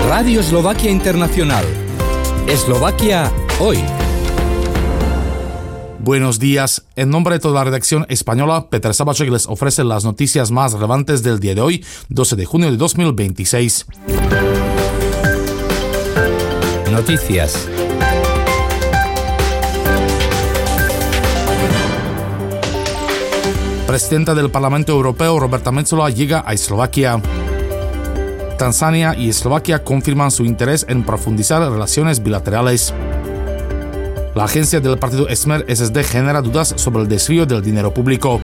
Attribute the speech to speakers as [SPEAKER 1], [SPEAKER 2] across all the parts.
[SPEAKER 1] Radio Eslovaquia Internacional. Eslovaquia hoy.
[SPEAKER 2] Buenos días. En nombre de toda la redacción española, Peter Sabacek les ofrece las noticias más relevantes del día de hoy, 12 de junio de 2026.
[SPEAKER 1] Noticias.
[SPEAKER 2] Presidenta del Parlamento Europeo, Roberta Metsola, llega a Eslovaquia. Tanzania y Eslovaquia confirman su interés en profundizar relaciones bilaterales. La agencia del partido Smer SSD genera dudas sobre el desvío del dinero público.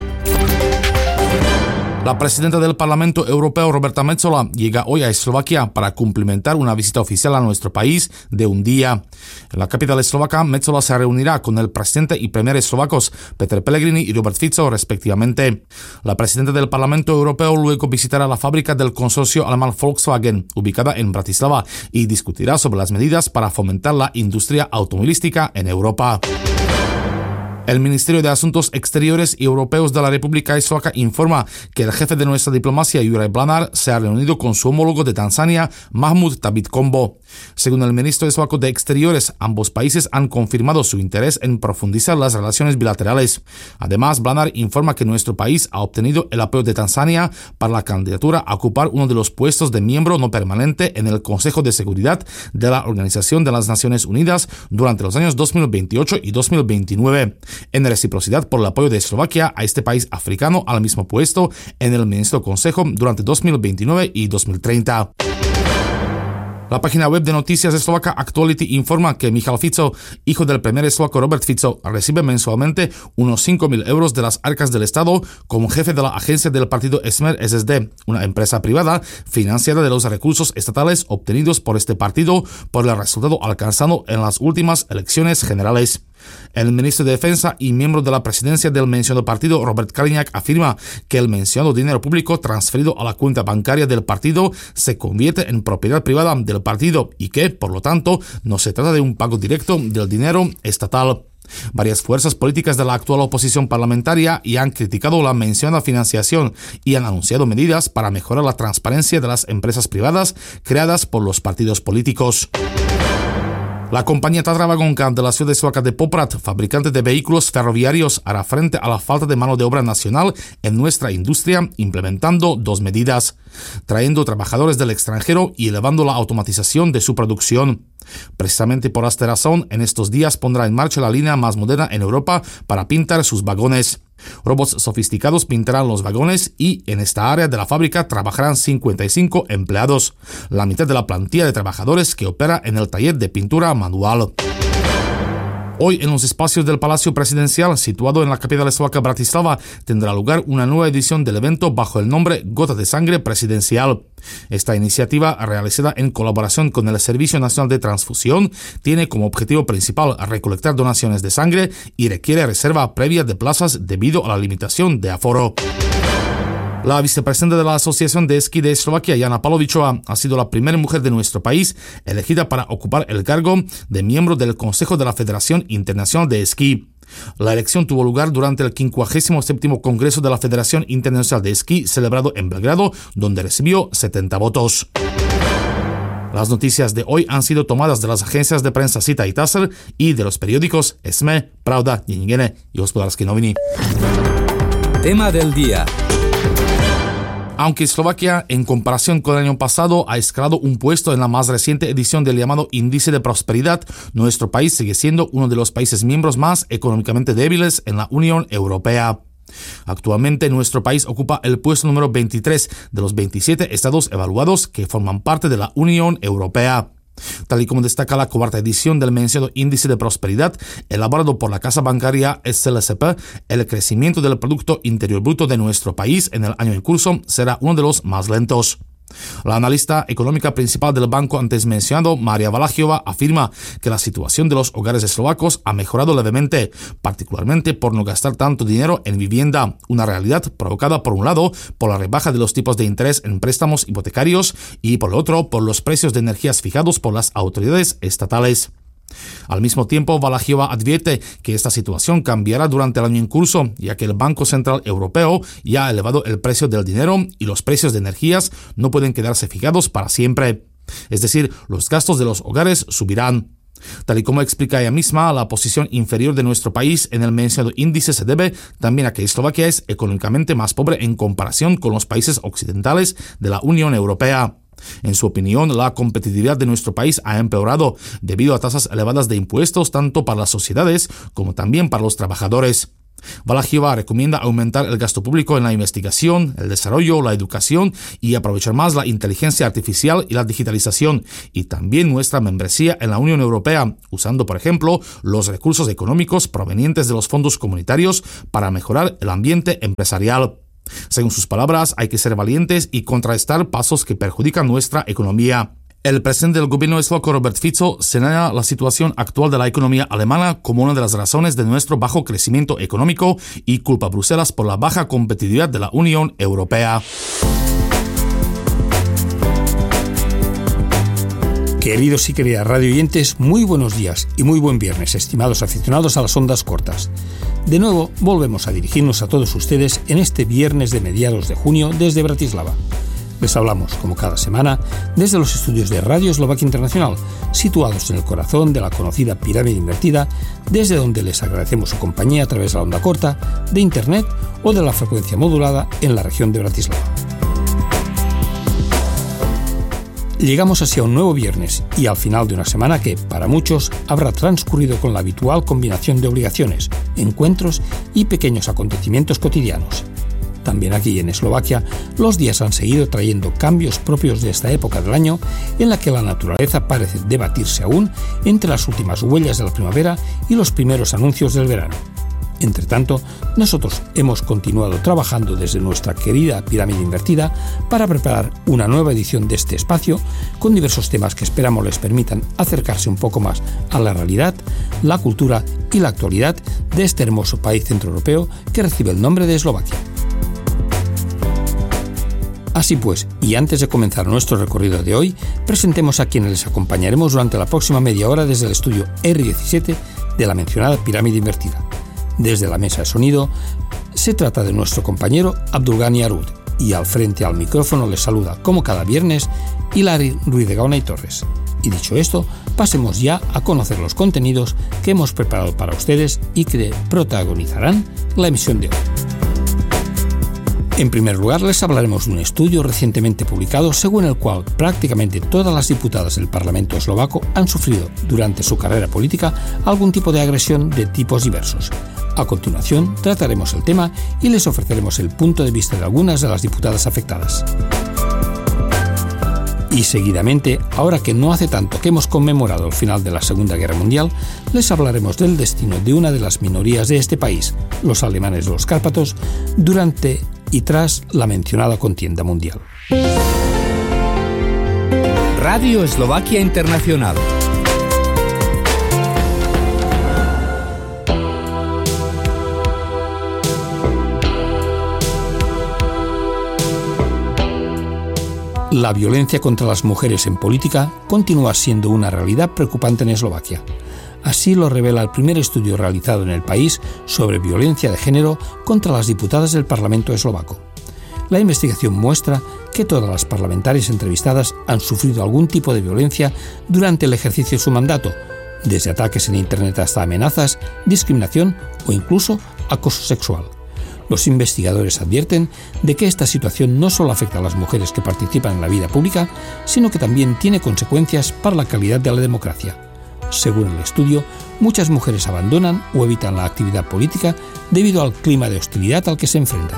[SPEAKER 2] La presidenta del Parlamento Europeo, Roberta Metsola, llega hoy a Eslovaquia para cumplimentar una visita oficial a nuestro país de un día. En la capital eslovaca, Metsola se reunirá con el presidente y premier eslovacos Peter Pellegrini y Robert Fico, respectivamente. La presidenta del Parlamento Europeo luego visitará la fábrica del consorcio alemán Volkswagen, ubicada en Bratislava, y discutirá sobre las medidas para fomentar la industria automovilística en Europa. El Ministerio de Asuntos Exteriores y Europeos de la República Eslovaca informa que el jefe de nuestra diplomacia, Juraj Blanár, se ha reunido con su homólogo de Tanzania, Mahmoud Thabit Kombo. Según el ministro eslovaco de Exteriores, ambos países han confirmado su interés en profundizar las relaciones bilaterales. Además, Blanár informa que nuestro país ha obtenido el apoyo de Tanzania para la candidatura a ocupar uno de los puestos de miembro no permanente en el Consejo de Seguridad de la Organización de las Naciones Unidas durante los años 2028 y 2029. En reciprocidad por el apoyo de Eslovaquia a este país africano al mismo puesto en el Ministro Consejo durante 2029 y 2030. La página web de noticias eslovaca Actuality informa que Michal Fico, hijo del primer eslovaco Robert Fico, recibe mensualmente unos 5.000 euros de las arcas del Estado como jefe de la agencia del partido Smer SSD, una empresa privada financiada de los recursos estatales obtenidos por este partido por el resultado alcanzado en las últimas elecciones generales. El ministro de Defensa y miembro de la presidencia del mencionado partido, Robert Kaliňák, afirma que el mencionado dinero público transferido a la cuenta bancaria del partido se convierte en propiedad privada del partido y que, por lo tanto, no se trata de un pago directo del dinero estatal. Varias fuerzas políticas de la actual oposición parlamentaria ya han criticado la mencionada financiación y han anunciado medidas para mejorar la transparencia de las empresas privadas creadas por los partidos políticos. La compañía Tatra Vagonka de la ciudad eslovaca de Poprad, fabricante de vehículos ferroviarios, hará frente a la falta de mano de obra nacional en nuestra industria implementando dos medidas: trayendo trabajadores del extranjero y elevando la automatización de su producción. Precisamente por esta razón, en estos días pondrá en marcha la línea más moderna en Europa para pintar sus vagones. Robots sofisticados pintarán los vagones y en esta área de la fábrica trabajarán 55 empleados, la mitad de la plantilla de trabajadores que opera en el taller de pintura manual. Hoy, en los espacios del Palacio Presidencial, situado en la capital eslovaca Bratislava, tendrá lugar una nueva edición del evento bajo el nombre Gota de Sangre Presidencial. Esta iniciativa, realizada en colaboración con el Servicio Nacional de Transfusión, tiene como objetivo principal recolectar donaciones de sangre y requiere reserva previa de plazas debido a la limitación de aforo. La vicepresidenta de la Asociación de Esquí de Eslovaquia, Jana Palovičová, ha sido la primera mujer de nuestro país elegida para ocupar el cargo de miembro del Consejo de la Federación Internacional de Esquí. La elección tuvo lugar durante el 57º Congreso de la Federación Internacional de Esquí, celebrado en Belgrado, donde recibió 70 votos. Las noticias de hoy han sido tomadas de las agencias de prensa Sita y Taser y de los periódicos SME, Pravda, Denník y Hospodářské noviny.
[SPEAKER 1] Tema del día.
[SPEAKER 2] Aunque Eslovaquia, en comparación con el año pasado, ha escalado un puesto en la más reciente edición del llamado Índice de Prosperidad, nuestro país sigue siendo uno de los países miembros más económicamente débiles en la Unión Europea. Actualmente, nuestro país ocupa el puesto número 23 de los 27 estados evaluados que forman parte de la Unión Europea. Tal y como destaca la cuarta edición del mencionado Índice de Prosperidad, elaborado por la casa bancaria SLSP, el crecimiento del Producto Interior Bruto de nuestro país en el año en curso será uno de los más lentos. La analista económica principal del banco antes mencionado, Maria Valachiová, afirma que la situación de los hogares eslovacos ha mejorado levemente, particularmente por no gastar tanto dinero en vivienda, una realidad provocada por un lado por la rebaja de los tipos de interés en préstamos hipotecarios y por el otro por los precios de energías fijados por las autoridades estatales. Al mismo tiempo, Valachiová advierte que esta situación cambiará durante el año en curso, ya que el Banco Central Europeo ya ha elevado el precio del dinero y los precios de energías no pueden quedarse fijados para siempre. Es decir, los gastos de los hogares subirán. Tal y como explica ella misma, la posición inferior de nuestro país en el mencionado índice se debe también a que Eslovaquia es económicamente más pobre en comparación con los países occidentales de la Unión Europea. En su opinión, la competitividad de nuestro país ha empeorado debido a tasas elevadas de impuestos tanto para las sociedades como también para los trabajadores. Valachieva recomienda aumentar el gasto público en la investigación, el desarrollo, la educación y aprovechar más la inteligencia artificial y la digitalización, y también nuestra membresía en la Unión Europea, usando, por ejemplo, los recursos económicos provenientes de los fondos comunitarios para mejorar el ambiente empresarial. Según sus palabras, hay que ser valientes y contrarrestar pasos que perjudican nuestra economía. El presidente del gobierno eslovaco, Robert Fico, señala la situación actual de la economía alemana como una de las razones de nuestro bajo crecimiento económico y culpa a Bruselas por la baja competitividad de la Unión Europea.
[SPEAKER 3] Queridos y queridas radioyentes, muy buenos días y muy buen viernes, estimados aficionados a las ondas cortas. De nuevo, volvemos a dirigirnos a todos ustedes en este viernes de mediados de junio desde Bratislava. Les hablamos, como cada semana, desde los estudios de Radio Eslovaquia Internacional, situados en el corazón de la conocida pirámide invertida, desde donde les agradecemos su compañía a través de la onda corta, de Internet o de la frecuencia modulada en la región de Bratislava. Llegamos así a un nuevo viernes y al final de una semana que, para muchos, habrá transcurrido con la habitual combinación de obligaciones, encuentros y pequeños acontecimientos cotidianos. También aquí en Eslovaquia, los días han seguido trayendo cambios propios de esta época del año en la que la naturaleza parece debatirse aún entre las últimas huellas de la primavera y los primeros anuncios del verano. Entre tanto, nosotros hemos continuado trabajando desde nuestra querida pirámide invertida para preparar una nueva edición de este espacio con diversos temas que esperamos les permitan acercarse un poco más a la realidad, la cultura y la actualidad de este hermoso país centroeuropeo que recibe el nombre de Eslovaquia. Así pues, y antes de comenzar nuestro recorrido de hoy, presentemos a quienes les acompañaremos durante la próxima media hora desde el estudio R17 de la mencionada pirámide invertida. Desde la mesa de sonido, se trata de nuestro compañero Abdulgani Arud, y al frente al micrófono les saluda, como cada viernes, Hilari Ruiz de Gaona y Torres. Y dicho esto, pasemos ya a conocer los contenidos que hemos preparado para ustedes y que protagonizarán la emisión de hoy. En primer lugar, les hablaremos de un estudio recientemente publicado según el cual prácticamente todas las diputadas del Parlamento eslovaco han sufrido, durante su carrera política, algún tipo de agresión de tipos diversos. A continuación, trataremos el tema y les ofreceremos el punto de vista de algunas de las diputadas afectadas. Y seguidamente, ahora que no hace tanto que hemos conmemorado el final de la Segunda Guerra Mundial, les hablaremos del destino de una de las minorías de este país, los alemanes de los Cárpatos, durante y tras la mencionada contienda mundial.
[SPEAKER 1] Radio Eslovaquia Internacional.
[SPEAKER 3] La violencia contra las mujeres en política continúa siendo una realidad preocupante en Eslovaquia. Así lo revela el primer estudio realizado en el país sobre violencia de género contra las diputadas del Parlamento eslovaco. La investigación muestra que todas las parlamentarias entrevistadas han sufrido algún tipo de violencia durante el ejercicio de su mandato, desde ataques en Internet hasta amenazas, discriminación o incluso acoso sexual. Los investigadores advierten de que esta situación no solo afecta a las mujeres que participan en la vida pública, sino que también tiene consecuencias para la calidad de la democracia. Según el estudio, muchas mujeres abandonan o evitan la actividad política debido al clima de hostilidad al que se enfrentan.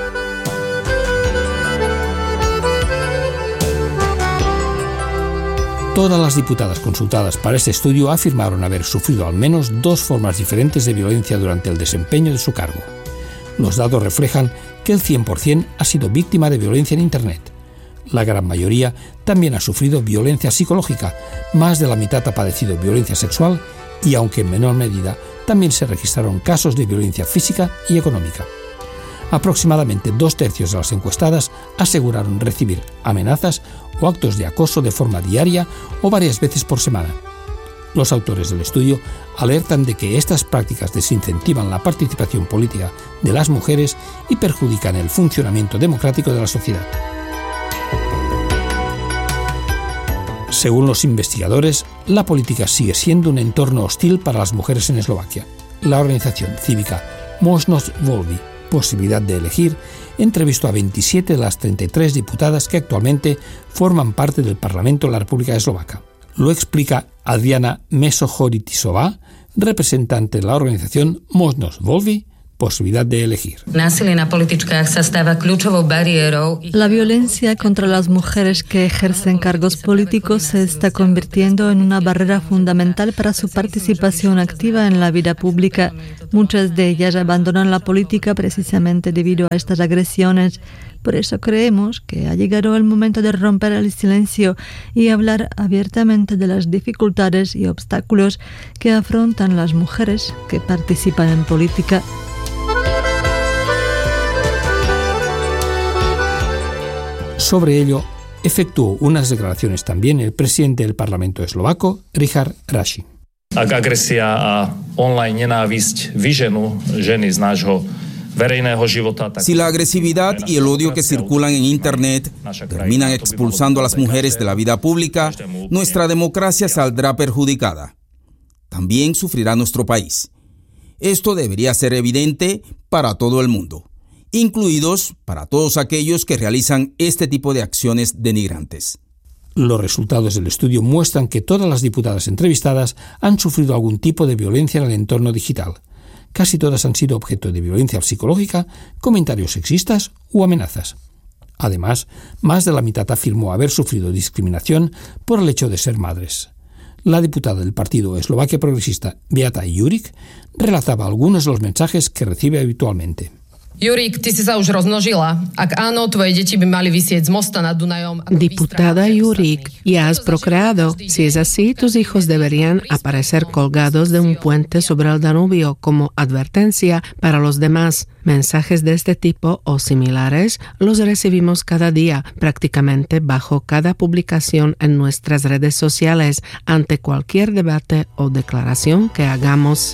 [SPEAKER 3] Todas las diputadas consultadas para este estudio afirmaron haber sufrido al menos dos formas diferentes de violencia durante el desempeño de su cargo. Los datos reflejan que el 100% ha sido víctima de violencia en Internet. La gran mayoría también ha sufrido violencia psicológica, más de la mitad ha padecido violencia sexual y, aunque en menor medida, también se registraron casos de violencia física y económica. Aproximadamente 2/3 de las encuestadas aseguraron recibir amenazas o actos de acoso de forma diaria o varias veces por semana. Los autores del estudio alertan de que estas prácticas desincentivan la participación política de las mujeres y perjudican el funcionamiento democrático de la sociedad. Según los investigadores, la política sigue siendo un entorno hostil para las mujeres en Eslovaquia. La organización cívica Možnosť voľby, posibilidad de elegir, entrevistó a 27 de las 33 diputadas que actualmente forman parte del Parlamento de la República Eslovaca. Lo explica Adriana Mesochoritisová, representante de la organización Možnosť voľby, posibilidad de elegir.
[SPEAKER 4] La violencia contra las mujeres que ejercen cargos políticos se está convirtiendo en una barrera fundamental para su participación activa en la vida pública. Muchas de ellas abandonan la política precisamente debido a estas agresiones. Por eso creemos que ha llegado el momento de romper el silencio y hablar abiertamente de las dificultades y obstáculos que afrontan las mujeres que participan en política.
[SPEAKER 3] Sobre ello, efectuó unas declaraciones también el presidente del Parlamento eslovaco, Richard Raši.
[SPEAKER 5] Ak agresia a online nenávisť vyženú ženy z nášho verejného života.
[SPEAKER 6] Si la agresividad y el odio que circulan en Internet terminan expulsando a las mujeres de la vida pública, nuestra democracia saldrá perjudicada. También sufrirá nuestro país. Esto debería ser evidente para todo el mundo, incluidos para todos aquellos que realizan este tipo de acciones denigrantes.
[SPEAKER 3] Los resultados del estudio muestran que todas las diputadas entrevistadas han sufrido algún tipo de violencia en el entorno digital. Casi todas han sido objeto de violencia psicológica, comentarios sexistas u amenazas. Además, más de la mitad afirmó haber sufrido discriminación por el hecho de ser madres. La diputada del partido Eslovaquia Progresista, Beata Juric, relataba algunos de los mensajes que recibe habitualmente.
[SPEAKER 7] Jurík, ty si sa už rozmnožila. Ak áno, tvoje deti by mali visieť z mosta nad Dunajom.
[SPEAKER 8] Diputada Jurík, ¿ya has procreado? Si es así, tus hijos deberían aparecer colgados de un puente sobre el Danubio como advertencia para los demás. Mensajes de este tipo o similares los recibimos cada día, prácticamente bajo cada publicación en nuestras redes sociales, ante cualquier debate o declaración que hagamos.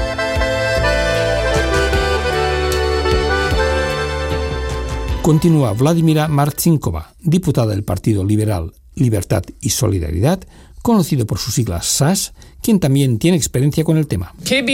[SPEAKER 3] Continúa Vladimira Marcinkova, diputada del Partido Liberal, Libertad y Solidaridad, conocido por sus siglas SAS, quien también tiene experiencia con el tema.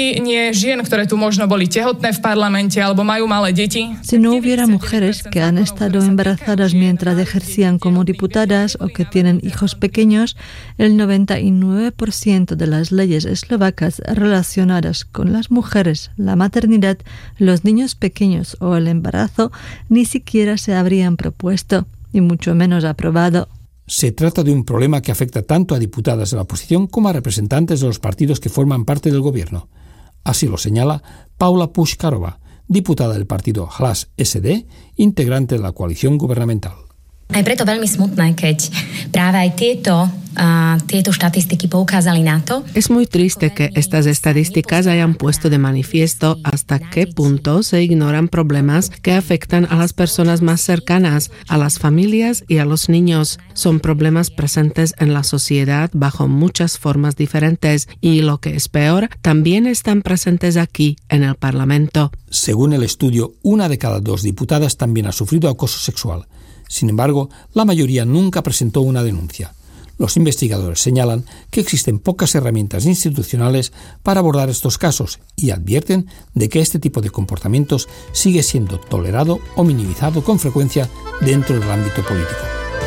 [SPEAKER 4] Si no hubiera mujeres que han estado embarazadas mientras ejercían como diputadas o que tienen hijos pequeños, el 99% de las leyes eslovacas relacionadas con las mujeres, la maternidad, los niños pequeños o el embarazo ni siquiera se habrían propuesto, y mucho menos aprobado.
[SPEAKER 3] Se trata de un problema que afecta tanto a diputadas de la oposición como a representantes de los partidos que forman parte del gobierno. Así lo señala Paula Puškarova, diputada del partido Hlas SD, integrante de la coalición gubernamental.
[SPEAKER 9] Aj preto veľmi smutné, keď práve aj tieto štatistiky poukázali na to.
[SPEAKER 8] Es muy triste que estas estadísticas hayan puesto de manifiesto hasta qué punto se ignoran problemas que afectan a las personas más cercanas, a las familias y a los niños. Son problemas presentes en la sociedad bajo muchas formas diferentes y, lo que es peor, también están presentes aquí, en el Parlamento.
[SPEAKER 3] Según el estudio, 1 de cada 2 diputadas también ha sufrido acoso sexual. Sin embargo, la mayoría nunca presentó una denuncia. Los investigadores señalan que existen pocas herramientas institucionales para abordar estos casos y advierten de que este tipo de comportamientos sigue siendo tolerado o minimizado con frecuencia dentro del ámbito político.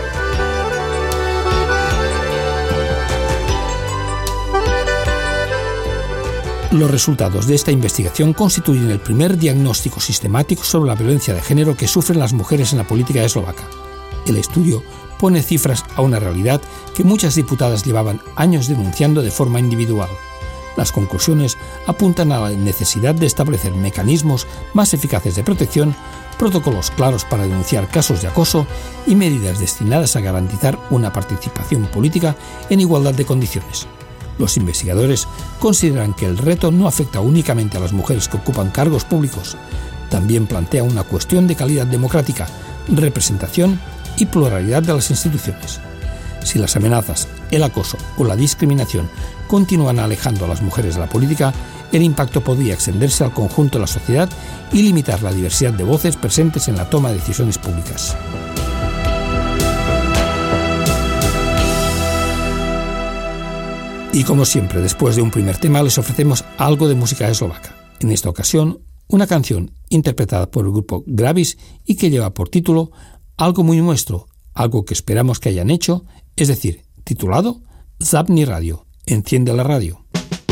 [SPEAKER 3] Los resultados de esta investigación constituyen el primer diagnóstico sistemático sobre la violencia de género que sufren las mujeres en la política eslovaca. El estudio pone cifras a una realidad que muchas diputadas llevaban años denunciando de forma individual. Las conclusiones apuntan a la necesidad de establecer mecanismos más eficaces de protección, protocolos claros para denunciar casos de acoso y medidas destinadas a garantizar una participación política en igualdad de condiciones. Los investigadores consideran que el reto no afecta únicamente a las mujeres que ocupan cargos públicos, también plantea una cuestión de calidad democrática, representación y pluralidad de las instituciones. Si las amenazas, el acoso o la discriminación continúan alejando a las mujeres de la política, el impacto podría extenderse al conjunto de la sociedad y limitar la diversidad de voces presentes en la toma de decisiones públicas. Y como siempre, después de un primer tema, les ofrecemos algo de música eslovaca. En esta ocasión, una canción interpretada por el grupo Gravis y que lleva por título Algo muy nuestro, algo que esperamos que hayan hecho, es decir, titulado Zapni Radio, enciende la radio.